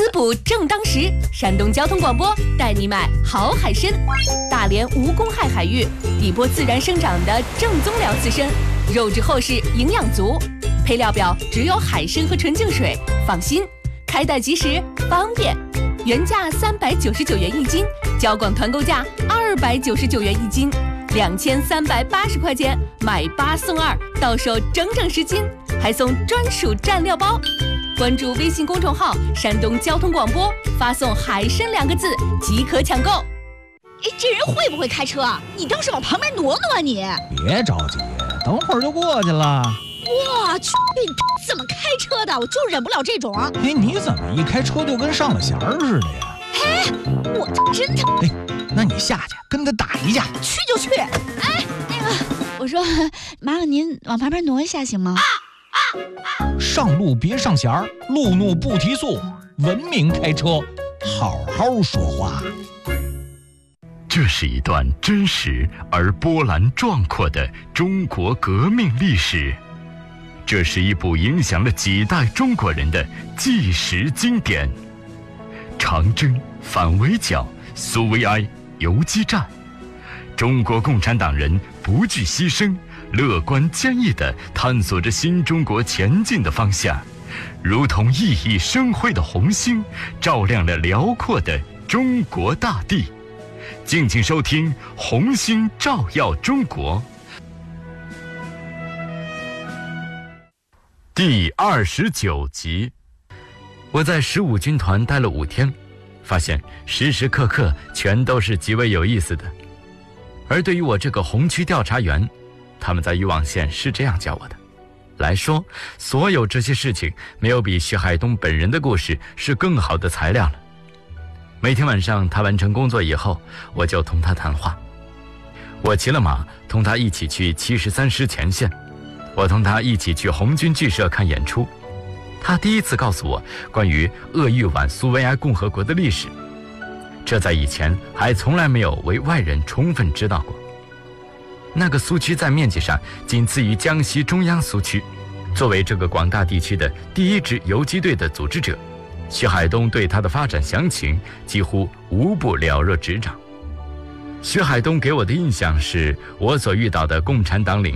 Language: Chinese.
滋补正当时，山东交通广播带你买好海参。大连无公害海域，底波自然生长的正宗辽刺参，肉质厚实，营养足。配料表只有海参和纯净水，放心，开袋即时，方便。原价399元一斤，交广团购价299元一斤，2380块钱买8送2，到手整整10斤，还送专属蘸料包。关注微信公众号山东交通广播，发送海参2个字即可抢购。 这人会不会开车啊？你倒是往旁边挪挪啊你！ 别着急，等会儿就过去了。 我去，怎么开车的？我就忍不了这种。 你怎么一开车就跟上了弦儿似的呀？ 我真的。 那你下去跟他打一架。 去就去。我说，麻烦您往旁边挪一下行吗？ 上路别上弦儿，路怒不提速，文明开车，好好说话。 这是一段真实而波澜壮阔的中国革命历史，这是一部影响了几代中国人的纪实经典。长征、反围剿、苏维埃、游击战，中国共产党人不惧牺牲，乐观坚毅地探索着新中国前进的方向，如同熠熠生辉的红星，照亮了辽阔的中国大地。敬请收听《红星照耀中国》第29集。我在15军团待了5天，发现时时刻刻全都是极为有意思的。而对于我这个红区调查员，他们在渔网县是这样叫我的。来说，所有这些事情没有比徐海东本人的故事是更好的材料了。每天晚上他完成工作以后，我就同他谈话。我骑了马，同他一起去73师前线，我同他一起去红军剧社看演出。他第一次告诉我关于鄂豫皖苏维埃共和国的历史，这在以前还从来没有为外人充分知道过。那个苏区在面积上仅次于江西中央苏区，作为这个广大地区的第一支游击队的组织者，徐海东对他的发展详情几乎无不了若指掌。徐海东给我的印象是我所遇到的共产党领